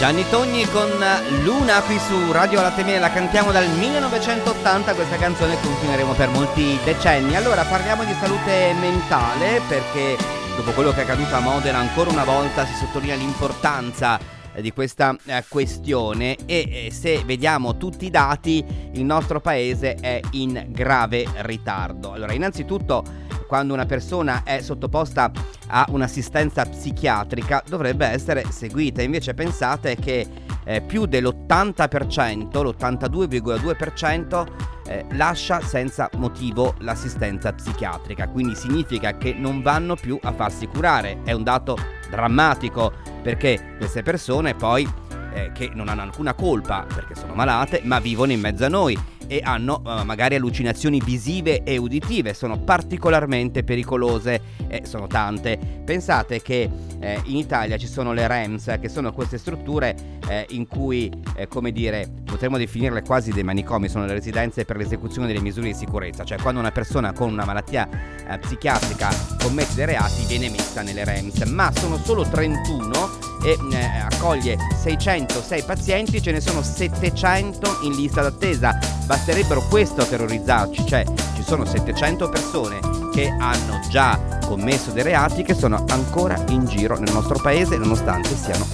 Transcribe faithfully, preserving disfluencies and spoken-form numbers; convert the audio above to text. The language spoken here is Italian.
Gianni Togni con Luna qui su Radio Latte Miele, la cantiamo dal millenovecentottanta, questa canzone continueremo per molti decenni. Allora parliamo di salute mentale, perché dopo quello che è accaduto a Modena ancora una volta si sottolinea l'importanza di questa eh, questione e eh, se vediamo tutti i dati il nostro paese è in grave ritardo. Allora, innanzitutto, quando una persona è sottoposta a un'assistenza psichiatrica dovrebbe essere seguita, invece pensate che eh, più dell'ottanta per cento, l'ottantadue virgola due per cento eh, lascia senza motivo l'assistenza psichiatrica, quindi significa che non vanno più a farsi curare. È un dato drammatico, perché queste persone poi eh, che non hanno alcuna colpa perché sono malate, ma vivono in mezzo a noi e hanno uh, magari allucinazioni visive e uditive, sono particolarmente pericolose, eh, sono tante. Pensate che eh, in Italia ci sono le R E M S, che sono queste strutture eh, in cui, eh, come dire, potremmo definirle quasi dei manicomi, sono le residenze per l'esecuzione delle misure di sicurezza, cioè quando una persona con una malattia eh, psichiatrica commette dei reati viene messa nelle R E M S, ma sono solo trentuno e eh, accoglie seicentosei pazienti, ce ne sono settecento in lista d'attesa. Basterebbero questo a terrorizzarci, cioè ci sono settecento persone che hanno già commesso dei reati che sono ancora in giro nel nostro paese nonostante siano